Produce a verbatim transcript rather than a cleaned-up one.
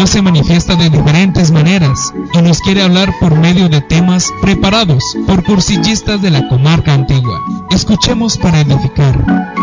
Dios se manifiesta de diferentes maneras y nos quiere hablar por medio de temas preparados por cursillistas de la comarca antigua. Escuchemos para edificar.